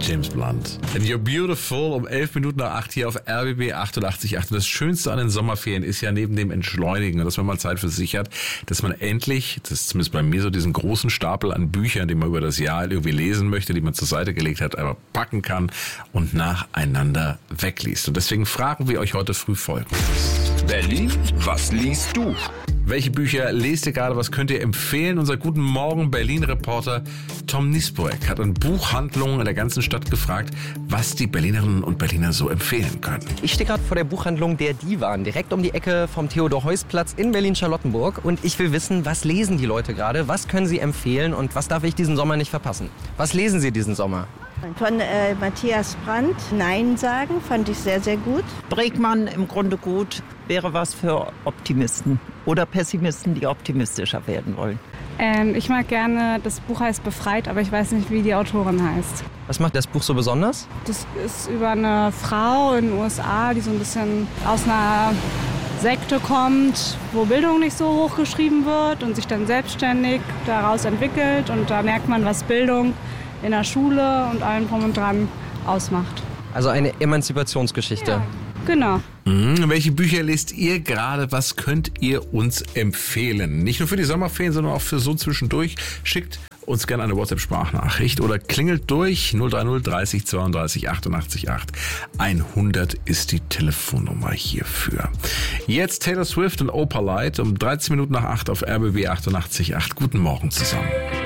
James Blunt. And You're Beautiful um 11 Minuten nach 8 hier auf RBB 88.8. Und das Schönste an den Sommerferien ist ja neben dem Entschleunigen, dass man mal Zeit für sich hat, dass man endlich, das ist zumindest bei mir so, diesen großen Stapel an Büchern, die man über das Jahr irgendwie lesen möchte, die man zur Seite gelegt hat, einfach packen kann und nacheinander wegliest. Und deswegen fragen wir euch heute früh Folgendes. Berlin, was liest du? Welche Bücher lest ihr gerade? Was könnt ihr empfehlen? Unser Guten Morgen Berlin-Reporter Tom Nisborek hat an Buchhandlungen in der ganzen Stadt gefragt, was die Berlinerinnen und Berliner so empfehlen können. Ich stehe gerade vor der Buchhandlung Der Divan, direkt um die Ecke vom Theodor-Heuss-Platz in Berlin-Charlottenburg. Und ich will wissen, was lesen die Leute gerade? Was können sie empfehlen und was darf ich diesen Sommer nicht verpassen? Was lesen sie diesen Sommer? Von Matthias Brandt, Nein sagen, fand ich sehr, sehr gut. Bregmann im Grunde gut, wäre was für Optimisten oder Pessimisten, die optimistischer werden wollen. Ich mag gerne, das Buch heißt Befreit, aber ich weiß nicht, wie die Autorin heißt. Was macht das Buch so besonders? Das ist über eine Frau in den USA, die so ein bisschen aus einer Sekte kommt, wo Bildung nicht so hoch geschrieben wird und sich dann selbstständig daraus entwickelt. Und da merkt man, was Bildung in der Schule und allem drum und dran ausmacht. Also eine Emanzipationsgeschichte. Ja, genau. Welche Bücher lest ihr gerade? Was könnt ihr uns empfehlen? Nicht nur für die Sommerferien, sondern auch für so zwischendurch. Schickt uns gerne eine WhatsApp-Sprachnachricht oder klingelt durch 030 30 32 88 8. 100 ist die Telefonnummer hierfür. Jetzt Taylor Swift und Opalite um 13 Minuten nach 8 auf RBB 88.8. Guten Morgen zusammen.